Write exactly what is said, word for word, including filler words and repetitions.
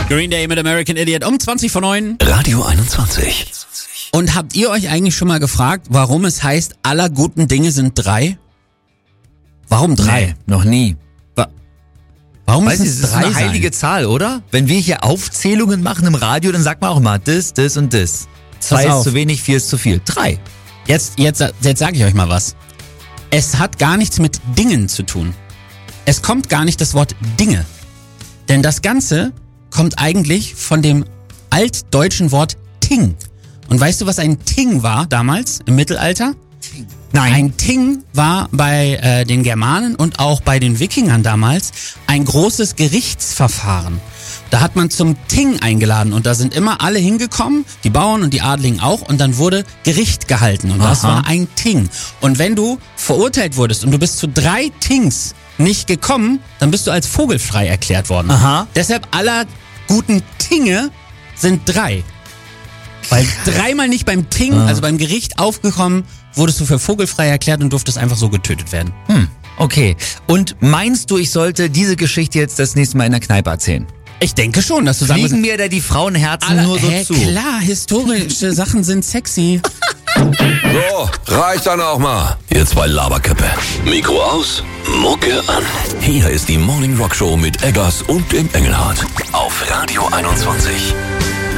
Green Day mit American Idiot um zwanzig vor neun. Radio einundzwanzig. Und habt ihr euch eigentlich schon mal gefragt, warum es heißt, aller guten Dinge sind drei? Warum drei? Nee, noch nie. Wa- Warum Weißt du, müssen das es ist drei eine heilige sein? Zahl, oder? Wenn wir hier Aufzählungen machen im Radio, dann sagt man auch mal das, das und das. Zwei auf. ist zu wenig, vier ist zu viel. Drei. Jetzt, jetzt, jetzt sage ich euch mal was. Es hat gar nichts mit Dingen zu tun. Es kommt gar nicht das Wort Dinge. Denn das Ganze kommt eigentlich von dem altdeutschen Wort Ting. Und weißt du, was ein Ting war damals im Mittelalter? Nein. Ein Ting war bei äh, den Germanen und auch bei den Wikingern damals ein großes Gerichtsverfahren. Da hat man zum Ting eingeladen und da sind immer alle hingekommen, die Bauern und die Adligen auch, und dann wurde Gericht gehalten und das Aha. war ein Ting. Und wenn du verurteilt wurdest und du bist zu drei Tings nicht gekommen, dann bist du als vogelfrei erklärt worden. Aha. Deshalb aller guten Tinge sind drei. Weil dreimal nicht beim Ting, also beim Gericht aufgekommen, wurdest du für vogelfrei erklärt und durftest einfach so getötet werden. Hm, okay. Und meinst du, ich sollte diese Geschichte jetzt das nächste Mal in der Kneipe erzählen? Ich denke schon, dass du sagen Fliegen musst, mir da die Frauenherzen alle, nur so hä, zu? klar, historische Sachen sind sexy. So, reicht dann auch mal. Ihr zwei Laberköppe. Mikro aus, Mucke an. Hier ist die Morning Rock Show mit Eggers und dem Engelhardt. Auf Radio einundzwanzig.